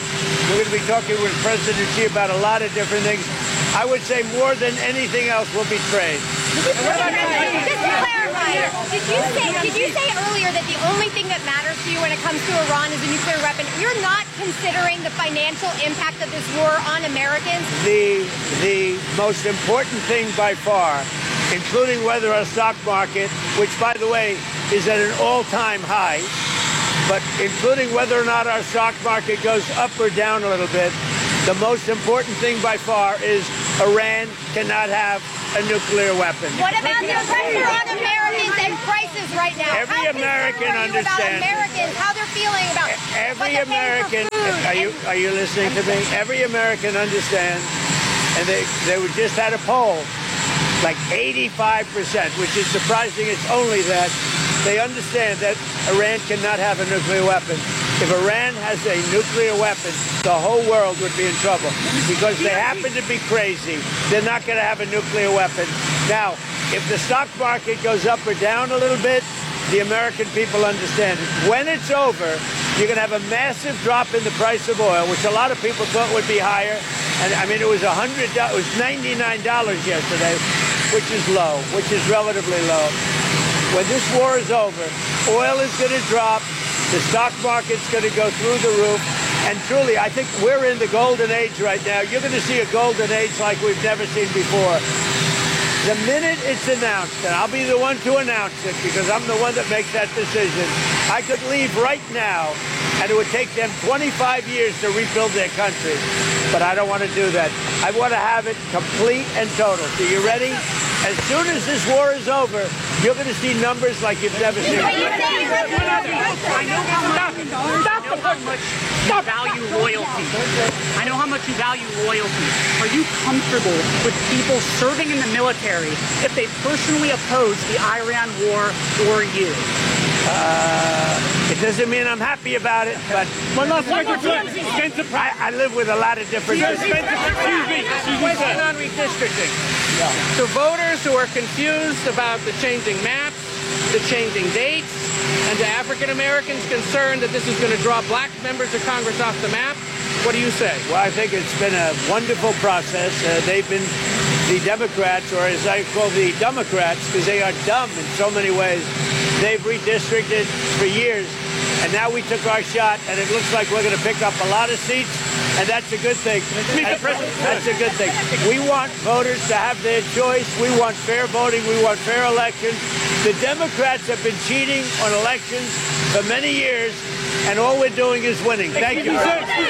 with President Xi about a lot of different things. I would say more than anything else will be trade. Just to clarify, did you say earlier that the only thing that matters to you when it comes to Iran is a nuclear weapon? You're not considering the financial impact of this war on Americans? The most important thing by far, including whether our stock market, which by the way is at an all-time high, but including whether or not our stock market goes up or down a little bit, the most important thing by far is Iran cannot have a nuclear weapon. What about the pressure on Americans and prices right now? Every American understands. About Americans, how they're feeling about every American. Are you listening to me? Every American understands, and they just had a poll, like 85%, which is surprising. It's only that they understand that Iran cannot have a nuclear weapon. If Iran has a nuclear weapon, the whole world would be in trouble because they happen to be crazy. They're not going to have a nuclear weapon. Now, if the stock market goes up or down a little bit, the American people understand it. When it's over, you're going to have a massive drop in the price of oil, which a lot of people thought would be higher. And I mean, it was $99 yesterday, which is low, which is relatively low. When this war is over, oil is going to drop. The stock market's going to go through the roof. And truly, I think we're in the golden age right now. You're going to see a golden age like we've never seen before. The minute it's announced, and I'll be the one to announce it because I'm the one that makes that decision, I could leave right now, and it would take them 25 years to rebuild their country. But I don't want to do that. I want to have it complete and total. So you ready? As soon as this war is over, you're going to see numbers like you've never seen. I know how much you value loyalty. I know how much you value loyalty. Are you comfortable with people serving in the military if they personally oppose the Iran war or you? It doesn't mean I'm happy about it, but I live with a lot of different Question on redistricting. So voters who are confused about the changing maps, the changing dates, and to African Americans concerned that this is going to draw black members of Congress off the map, what do you say? Well, I think it's been a wonderful process. They've been the Democrats, or as I call the Democrats, because they are dumb in so many ways. They've redistricted for years, and now we took our shot, and it looks like we're going to pick up a lot of seats, and that's a good thing. That's a good thing. We want voters to have their choice. We want fair voting. We want fair elections. The Democrats have been cheating on elections for many years, and all we're doing is winning. Thank you.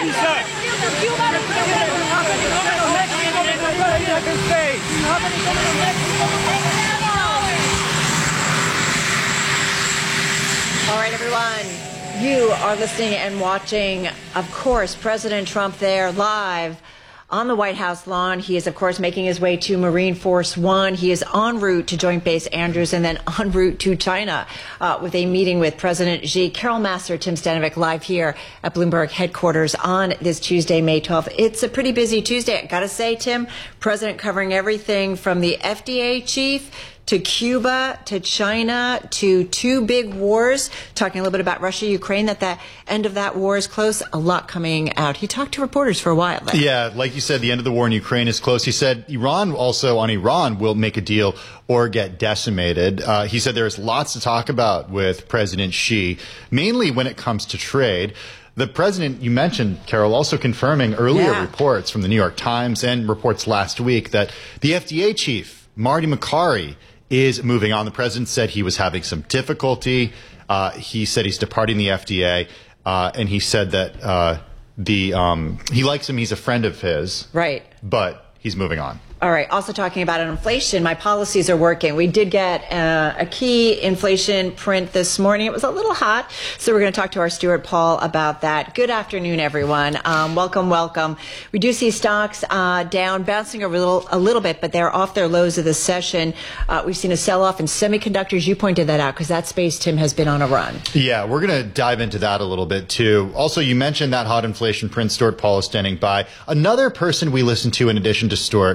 All right, everyone. You are listening and watching, of course, President Trump there live on the White House lawn. He is, of course, making his way to Marine Force One. He is en route to Joint Base Andrews and then en route to China with a meeting with President Xi. Carol Massar, Tim Stanovic, live here at Bloomberg headquarters on this Tuesday, May 12th. It's a pretty busy Tuesday. I got to say, Tim, President covering everything from the FDA chief to Cuba, to China, to two big wars, talking a little bit about Russia, Ukraine, that the end of that war is close, a lot coming out. He talked to reporters for a while there. Yeah, like you said, the end of the war in Ukraine is close. He said Iran will make a deal or get decimated. He said there's lots to talk about with President Xi, mainly when it comes to trade. The president, you mentioned, Carol, also confirming earlier reports from the New York Times and reports last week that the FDA chief, Marty Makary, is moving on. The president said he was having some difficulty. He said he's departing the FDA, and he said that he likes him. He's a friend of his. Right. But he's moving on. All right. Also talking about inflation, my policies are working. We did get a key inflation print this morning. It was a little hot, so we're going to talk to our Stuart Paul about that. Good afternoon, everyone. Welcome, welcome. We do see stocks down, bouncing a little bit, but they're off their lows of the session. We've seen a sell-off in semiconductors. You pointed that out because that space, Tim, has been on a run. Yeah, we're going to dive into that a little bit, too. Also, you mentioned that hot inflation print. Stuart Paul is standing by. Another person we listen to in addition to Stuart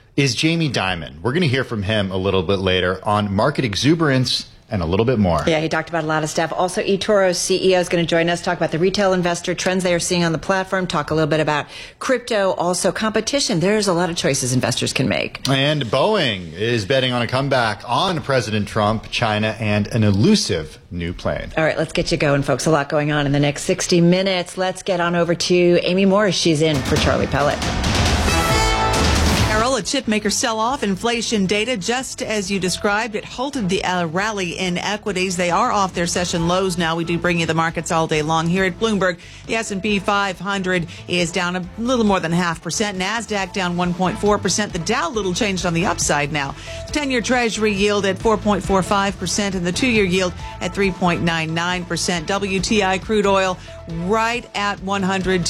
is Jamie Dimon. We're going to hear from him a little bit later on market exuberance and a little bit more. Yeah, he talked about a lot of stuff. Also, eToro's CEO is going to join us, talk about the retail investor trends they are seeing on the platform, talk a little bit about crypto, also competition. There's a lot of choices investors can make. And Boeing is betting on a comeback on President Trump, China, and an elusive new plane. All right, let's get you going, folks. A lot going on in the next 60 minutes. Let's get on over to Amy Morris. She's in for Charlie Pellet. A chipmaker sell-off, inflation data, just as you described, it halted the rally in equities. They are off their session lows now. We do bring you the markets all day long here at Bloomberg. The S&P 500 is down a little more than 0.5%. NASDAQ down 1.4%. The Dow little changed on the upside now. The 10-year Treasury yield at 4.45% and the 2-year yield at 3.99%. WTI crude oil right at 100.